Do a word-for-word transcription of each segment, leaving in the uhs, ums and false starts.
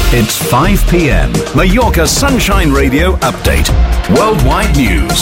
It's five p.m. Mallorca Sunshine Radio Update. Worldwide news.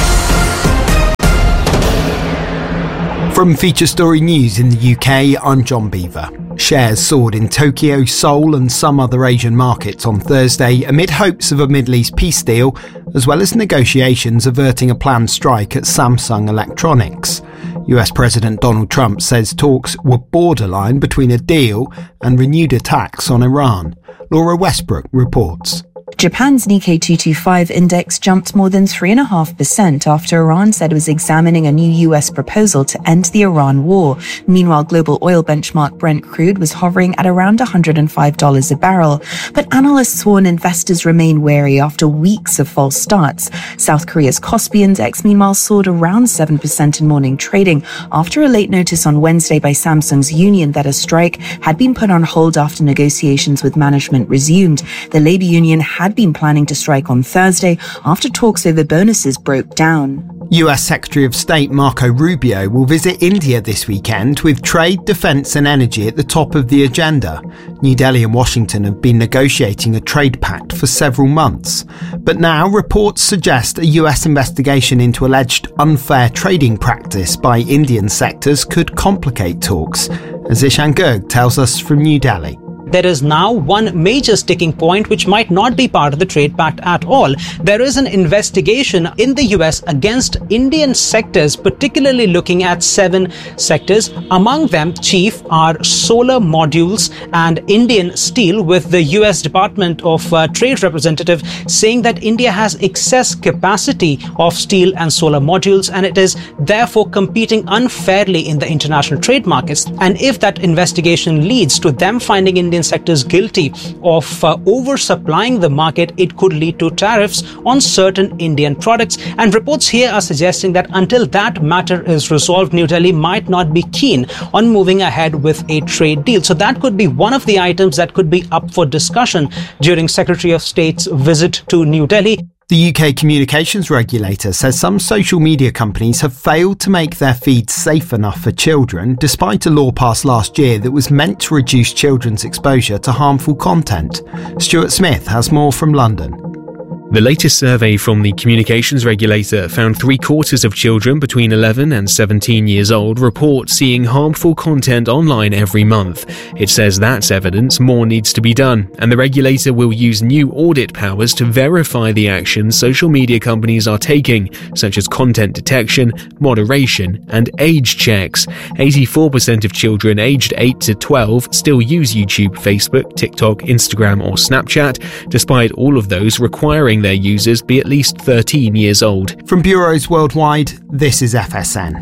From Feature Story News in the U K, I'm John Beaver. Shares soared in Tokyo, Seoul and some other Asian markets on Thursday amid hopes of a Middle East peace deal, as well as negotiations averting a planned strike at Samsung Electronics. U S President Donald Trump says talks were borderline between a deal and renewed attacks on Iran. Laura Westbrook reports. Japan's Nikkei two twenty-five index jumped more than three point five percent after Iran said it was examining a new U S proposal to end the Iran war. Meanwhile, global oil benchmark Brent crude was hovering at around one hundred five dollars a barrel. But analysts warn investors remain wary after weeks of false starts. South Korea's Kospi index, meanwhile, soared around seven percent in morning trading after a late notice on Wednesday by Samsung's union that a strike had been put on hold after negotiations with management resumed. The labor union had been planning to strike on Thursday after talks over bonuses broke down. U S Secretary of State Marco Rubio will visit India this weekend with trade, defence and energy at the top of the agenda. New Delhi and Washington have been negotiating a trade pact for several months. But now reports suggest a U S investigation into alleged unfair trading practice by Indian sectors could complicate talks, as Ishan Garg tells us from New Delhi. There is now one major sticking point which might not be part of the trade pact at all. There is an investigation in the U S against Indian sectors, particularly looking at seven sectors. Among them, chief are solar modules and Indian steel, with the U S Department of uh, Trade representative saying that India has excess capacity of steel and solar modules and it is therefore competing unfairly in the international trade markets. And if that investigation leads to them finding Indian sectors guilty of uh, oversupplying the market, it could lead to tariffs on certain Indian products. And reports here are suggesting that until that matter is resolved, New Delhi might not be keen on moving ahead with a trade deal. So that could be one of the items that could be up for discussion during Secretary of State's visit to New Delhi. The U K communications regulator says some social media companies have failed to make their feeds safe enough for children, despite a law passed last year that was meant to reduce children's exposure to harmful content. Stuart Smith has more from London. The latest survey from the communications regulator found three quarters of children between eleven and seventeen years old report seeing harmful content online every month. It says that's evidence more needs to be done, and the regulator will use new audit powers to verify the actions social media companies are taking, such as content detection, moderation, and age checks. eighty-four percent of children aged eight to twelve still use YouTube, Facebook, TikTok, Instagram, or Snapchat, despite all of those requiring their users be at least thirteen years old. From bureaus worldwide, this is F S N.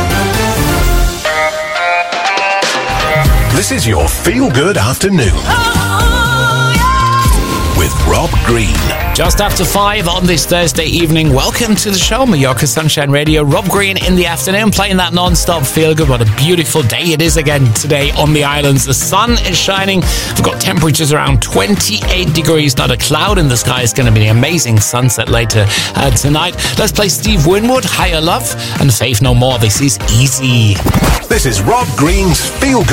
This is your feel-good afternoon. Oh, yeah. With Rob Green. Just after five on this Thursday evening, welcome to the show, Mallorca Sunshine Radio. Rob Green in the afternoon, playing that non-stop feel-good. What a beautiful day it is again today on the islands. The sun is shining. We've got temperatures around twenty-eight degrees, not a cloud in the sky. It's going to be an amazing sunset later uh, tonight. Let's play Steve Winwood, Higher Love, and Faith No More. This is Easy. This is Rob Green's Feel Good